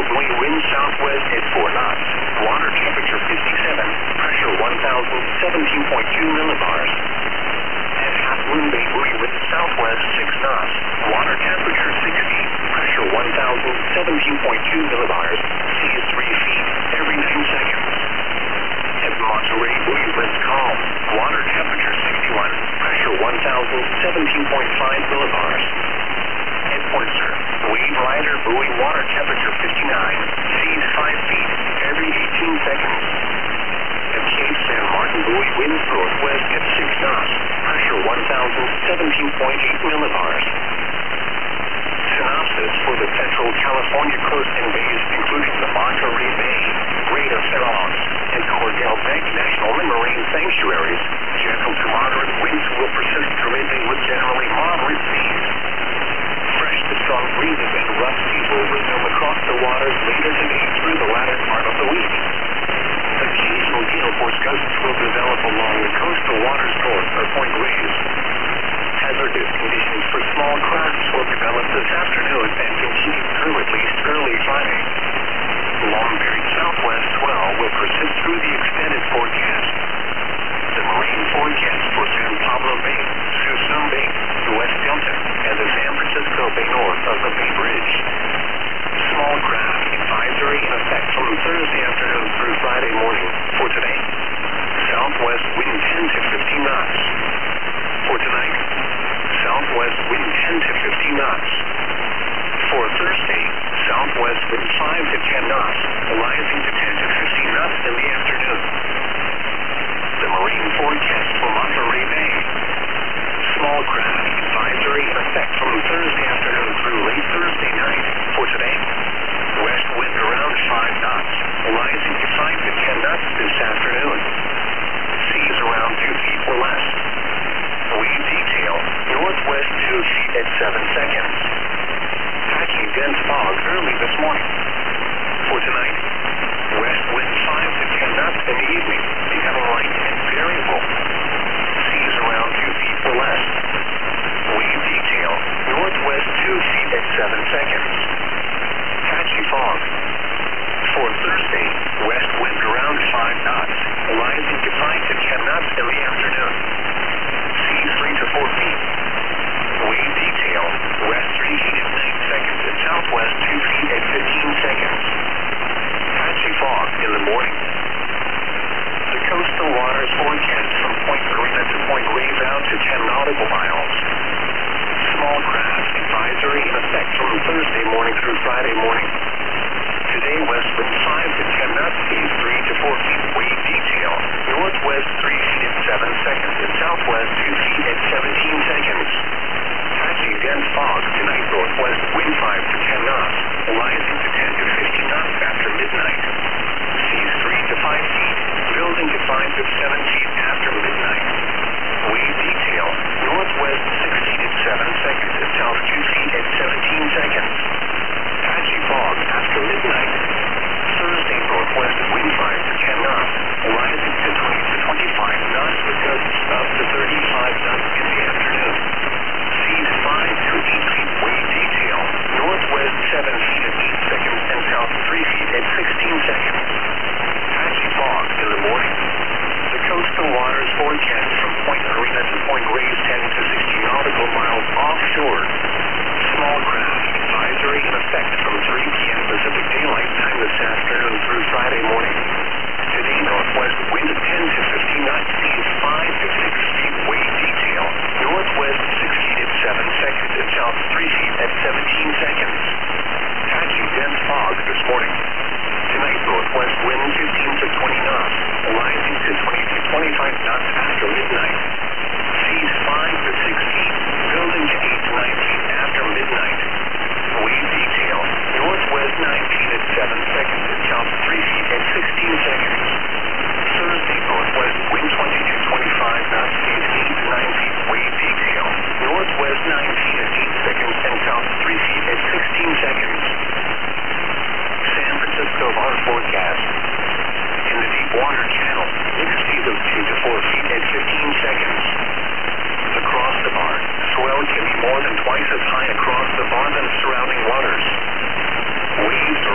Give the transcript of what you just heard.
Southerly wind southwest at 4 knots. Water temperature 57. Pressure 1,017.2 millibars. At Half Moon Bay buoy with southwest 6 knots. Water temperature 60. Pressure 1,017.2 millibars. Sea is 3 feet every 9 seconds. At Monterey buoy with calm. Water temperature 61. Pressure 1,017.5 millibars. At Portser, wave rider buoy water temperature 59. Seas 5 feet every 18 seconds. At Cape San Martin buoy winds northwest at 6 knots. Pressure 1,017.8 millibars. Synopsis for the Central California coast and bays, including the Monterey Bay, Great Farallons, and Cordell Bank National Marine Sanctuaries. Gentle to moderate winds will persist through midday with generally moderate seas. Fresh to strong breezes and rough seas will resume across the waters later today through the latter part of the week. Occasional gale force gusts will develop along the coastal waters north of Point Reyes. Hazardous conditions for small crafts will develop this afternoon and continue through at least early Friday. Long-period southwest swell will persist through the extended forecast. The marine forecast for San Pablo Bay, Suisun Bay, the West Delta, and the San Francisco Bay north of the Bay Bridge. Small craft advisory in effect from Thursday afternoon through Friday morning. For today, southwest wind 10 to 15 knots. For tonight, southwest wind 10 to 15 knots. For Thursday, southwest wind 5 to 10 knots, rising to 10 to 15 knots in the afternoon. The marine forecast for Monterey Bay. Small craft advisory in effect from Thursday afternoon through late Thursday night. For today, west wind around 5 knots, rising to 5 to 10 knots this afternoon. Seas around 2 feet or less. Wave detail, northwest 2 feet at 7 seconds. Patchy dense fog early this morning. For tonight, west wind 5 to 10 knots in the evening, becoming light and variable. Seas around 2 feet or less. Wave detail, northwest 2 feet at 7 seconds. Patchy fog. For Thursday, west wind around 5 knots, rising to 5 to 10 knots in the afternoon. Seas 3 to 4 feet. Wave detail, west 3 feet at 9 seconds and southwest 2 feet at 15 seconds. Patchy fog in the morning. The coastal waters forecast from Point Marina to Point Reyes out to 10 nautical miles. Small craft advisory in effect from Thursday morning through Friday morning. Today, west wind 5 to 10 knots, seas 3 to 4 feet. Wave detail, northwest 3 feet at 7 seconds and southwest 2 feet at 17 seconds. Patchy dense fog tonight, northwest wind 5 to 10 knots, rising to 10 to 15 knots after midnight. Seas 3 to 5 feet, building to 5 to 7 feet after midnight. Wave detail, northwest 6 feet at 7 seconds and south 2 feet at 17 seconds. Patchy fog after midnight. Thursday, northwest wind 5 to 10 knots, rising to 20 to 25 knots with gusts up to 35 knots in the afternoon. Seas 5 to 8 feet. Wave detail, northwest 7 feet at 8 seconds and south 3 feet at 16 seconds. Patchy fog in the morning. The coastal waters forecast from Point Marina to Point Reyes 10 to 60 nautical miles offshore. Small craft advisory in effect from 3 p.m. Pacific Daylight Time this afternoon through Friday morning. Today, northwest wind 10 to 15 knots, seas 5 to 6 feet. Wave detail, northwest 6 feet at 7 seconds and south 3 feet at 17 seconds. Patchy dense fog this morning. Tonight, northwest wind 15 to 20 knots, rising to 20 to 25 knots after midnight. Seas 5 to 6 feet, building to 8 to 9 feet after midnight. Wave detail, northwest 9 feet at 7 seconds and south 3 feet at 16 seconds. Thursday, northwest wind 20 to 25 knots, seas 8 to 9 feet. Wave detail, northwest 9 feet at 8 seconds and south 3 feet at 16 seconds. San Francisco bar forecast. In the deep water channel, mixed seas of 2 to 4 feet at 15 seconds. Across the bar, swell can be more than twice as high across the bar than surrounding waters. Waves